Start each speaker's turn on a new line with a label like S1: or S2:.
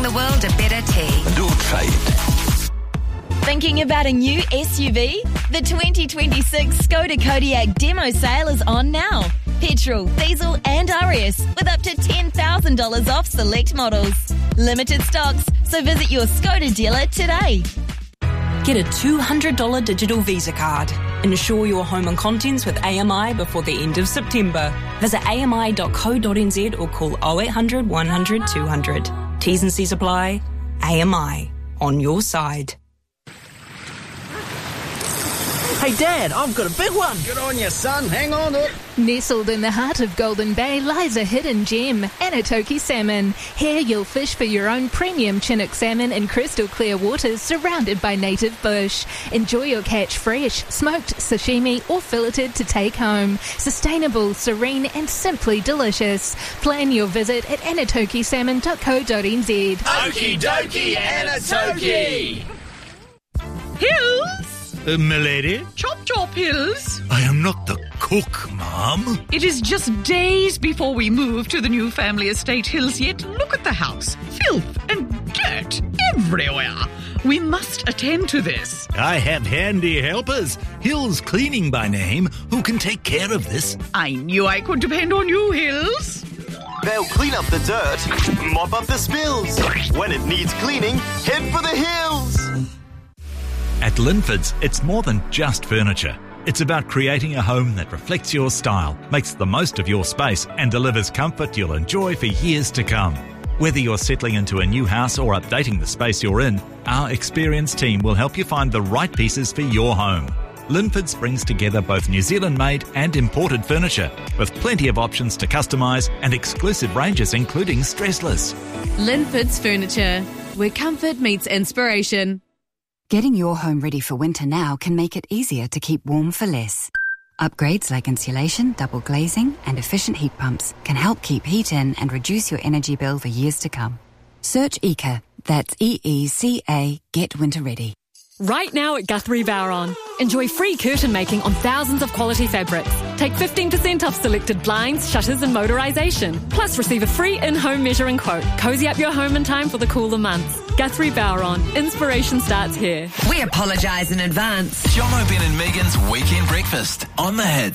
S1: the world a better tea.
S2: Do trade.
S3: Thinking about a new SUV? The 2026 Skoda Kodiaq demo sale is on now. Petrol, diesel and RS with up to $10,000 off select models. Limited stocks, so visit your Skoda dealer today.
S4: Get a $200 digital Visa card. Insure your home and contents with AMI before the end of September. Visit ami.co.nz or call 0800 100 200. T's and C's apply. AMI. On your side.
S5: Hey Dad, I've got a big one.
S6: Good on you, son. Hang on to it.
S7: Nestled in the heart of Golden Bay lies a hidden gem, Anatoki Salmon. Here you'll fish for your own premium Chinook salmon in crystal clear waters surrounded by native bush. Enjoy your catch fresh, smoked, sashimi or filleted to take home. Sustainable, serene and simply delicious. Plan your visit at anatokisalmon.co.nz.
S6: Okie dokie, Anatoki!
S8: Hills?
S9: Milady?
S8: Chop chop, Hills.
S9: I am not the cook, Mum.
S8: It is just days before we move to the new family estate, Hills, yet look at the house. Filth and dirt everywhere. We must attend to this.
S9: I have handy helpers, Hills Cleaning by name, who can take care of this.
S8: I knew I could depend on you, Hills.
S10: They'll clean up the dirt, mop up the spills. When it needs cleaning, head for the hills.
S11: At Linfords, it's more than just furniture. It's about creating a home that reflects your style, makes the most of your space and delivers comfort you'll enjoy for years to come. Whether you're settling into a new house or updating the space you're in, our experienced team will help you find the right pieces for your home. Linfords brings together both New Zealand-made and imported furniture, with plenty of options to customise and exclusive ranges including stressless.
S12: Linfords Furniture, where comfort meets inspiration.
S1: Getting your home ready for winter now can make it easier to keep warm for less. Upgrades like insulation, double glazing and efficient heat pumps can help keep heat in and reduce your energy bill for years to come. Search EECA, that's EECA, Get Winter Ready.
S13: Right now at Guthrie Bowron. Enjoy free curtain making on thousands of quality fabrics. Take 15% off selected blinds, shutters and motorisation. Plus receive a free in-home measuring quote. Cozy up your home in time for the cooler months. Guthrie Bowron. Inspiration starts here.
S1: We apologise in advance.
S2: John O'Ben and Megan's Weekend Breakfast on the Hits.